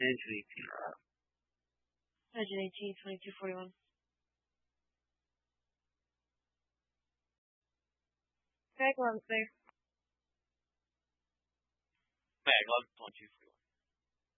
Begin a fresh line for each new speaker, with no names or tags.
18 right?
Imagine 18, 22, 41. Okay, go on, sir.
Mag 11, 22, 41.